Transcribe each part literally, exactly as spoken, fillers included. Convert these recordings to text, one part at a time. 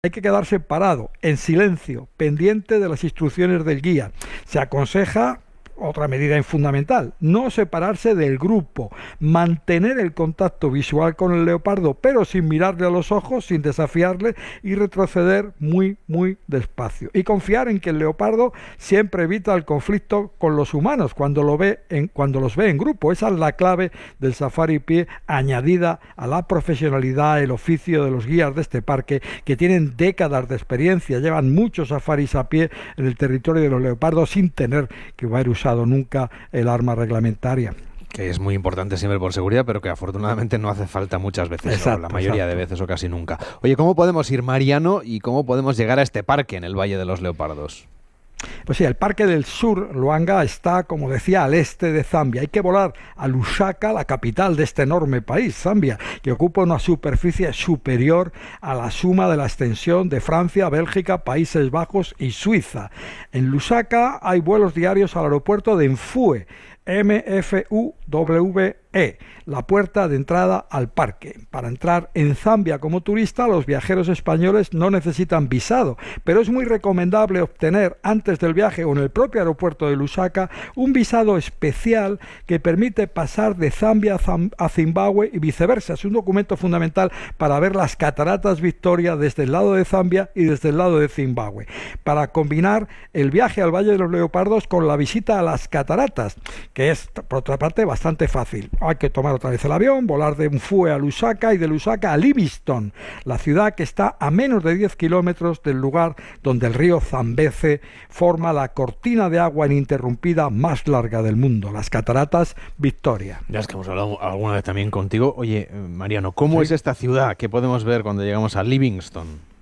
Hay que quedarse parado, en silencio, pendiente de las instrucciones del guía. Se aconseja, otra medida fundamental, no separarse del grupo, mantener el contacto visual con el leopardo, pero sin mirarle a los ojos, sin desafiarle, y retroceder muy, muy despacio. Y confiar en que el leopardo siempre evita el conflicto con los humanos cuando, lo ve en, cuando los ve en grupo. Esa es la clave del safari pie, añadida a la profesionalidad, el oficio de los guías de este parque, que tienen décadas de experiencia, llevan muchos safaris a pie en el territorio de los leopardos sin tener que haber usado nunca el arma reglamentaria. Que es muy importante siempre por seguridad, pero que afortunadamente no hace falta muchas veces, exacto, o la mayoría exacto. de veces o casi nunca. Oye, ¿cómo podemos ir, Mariano, y cómo podemos llegar a este parque en el Valle de los Leopardos? Pues sí, el Parque del Sur, Luanga, está, como decía, al este de Zambia. Hay que volar a Lusaka, la capital de este enorme país, Zambia, que ocupa una superficie superior a la suma de la extensión de Francia, Bélgica, Países Bajos y Suiza. En Lusaka hay vuelos diarios al aeropuerto de Mfue, M F U W E, la puerta de entrada al parque. Para entrar en Zambia como turista, los viajeros españoles no necesitan visado, pero es muy recomendable obtener antes del viaje o en el propio aeropuerto de Lusaka un visado especial que permite pasar de Zambia a Zimbabue y viceversa. Es un documento fundamental para ver las cataratas Victoria desde el lado de Zambia y desde el lado de Zimbabue, para combinar el viaje al Valle de los Leopardos con la visita a las cataratas, que es, por otra parte, bastante fácil. Hay que tomar otra vez el avión, volar de Mfue a Lusaka y de Lusaka a Livingstone, la ciudad que está a menos de diez kilómetros del lugar donde el río Zambeze forma la cortina de agua ininterrumpida más larga del mundo, las cataratas Victoria. Ya es que hemos hablado alguna vez también contigo. Oye, Mariano, ¿cómo sí. es esta ciudad? ¿Qué podemos ver cuando llegamos a Livingstone?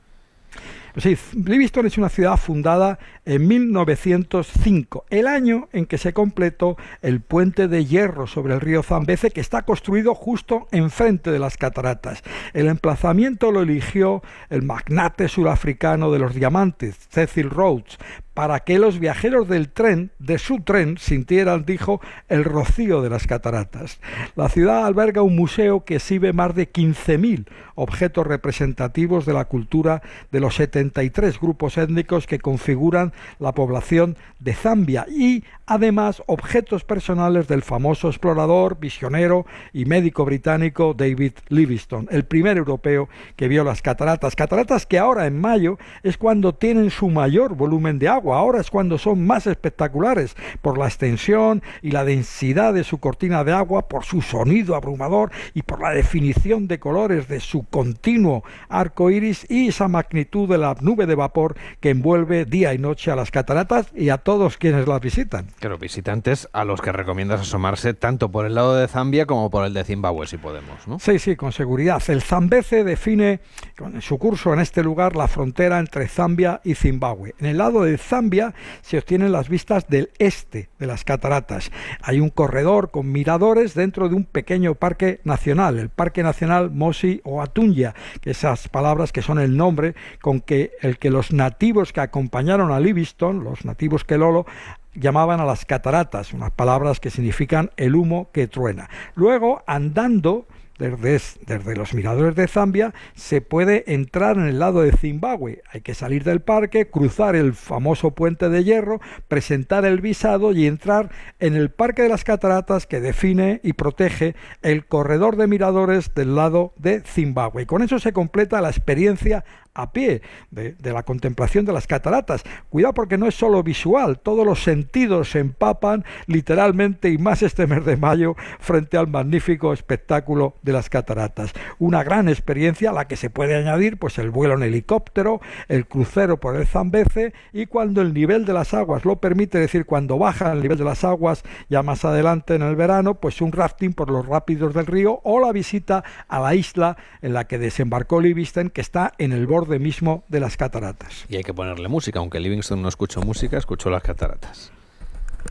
Sí, Livingstone es una ciudad fundada en mil novecientos cinco, el año en que se completó el puente de hierro sobre el río Zambeze, que está construido justo enfrente de las cataratas. El emplazamiento lo eligió el magnate surafricano de los diamantes, Cecil Rhodes, para que los viajeros del tren, de su tren, sintieran, dijo, el rocío de las cataratas. La ciudad alberga un museo que exhibe más de quince mil objetos representativos de la cultura de los setenta y tres grupos étnicos que configuran la población de Zambia y, además, objetos personales del famoso explorador, visionero y médico británico David Livingstone, el primer europeo que vio las cataratas. Cataratas que ahora, en mayo, es cuando tienen su mayor volumen de agua. Ahora es cuando son más espectaculares por la extensión y la densidad de su cortina de agua, por su sonido abrumador y por la definición de colores de su continuo arco iris y esa magnitud de la nube de vapor que envuelve día y noche a las cataratas y a todos quienes las visitan. Claro, visitantes a los que recomiendas asomarse tanto por el lado de Zambia como por el de Zimbabue, si podemos, ¿no? Sí, sí, con seguridad. El Zambeze define con su curso en este lugar la frontera entre Zambia y Zimbabue. En el lado de Zambia se obtienen las vistas del este de las cataratas. Hay un corredor con miradores dentro de un pequeño parque nacional, el Parque Nacional Mosi Oatunja, que esas palabras que son el nombre con que el que los nativos que acompañaron a Livingstone, los nativos quelolo, llamaban a las cataratas, unas palabras que significan el humo que truena. Luego, andando Desde, desde los miradores de Zambia se puede entrar en el lado de Zimbabue. Hay que salir del parque, cruzar el famoso puente de hierro, presentar el visado y entrar en el Parque de las Cataratas, que define y protege el corredor de miradores del lado de Zimbabue. Y con eso se completa la experiencia a pie de, de la contemplación de las cataratas. Cuidado, porque no es solo visual, todos los sentidos se empapan literalmente, y más este mes de mayo, frente al magnífico espectáculo de las cataratas. Una gran experiencia a la que se puede añadir pues el vuelo en helicóptero, el crucero por el Zambeze, y cuando el nivel de las aguas lo permite, es decir, cuando baja el nivel de las aguas ya más adelante en el verano, pues un rafting por los rápidos del río o la visita a la isla en la que desembarcó Livingstone, que está en el borde mismo de las cataratas. Y hay que ponerle música, aunque Livingstone no escuchó música, escuchó las cataratas.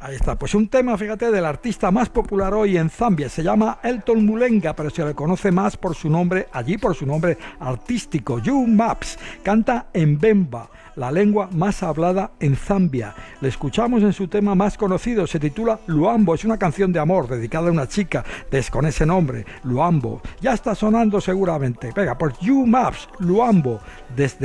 Ahí está, pues un tema, fíjate, del artista más popular hoy en Zambia. Se llama Elton Mulenga, pero se le conoce más por su nombre, allí por su nombre artístico, You Maps. Canta en Bemba, la lengua más hablada en Zambia. Le escuchamos en su tema más conocido, se titula Luambo, es una canción de amor dedicada a una chica des, con ese nombre, Luambo. Ya está sonando seguramente. Venga, pues You Maps, Luambo, desde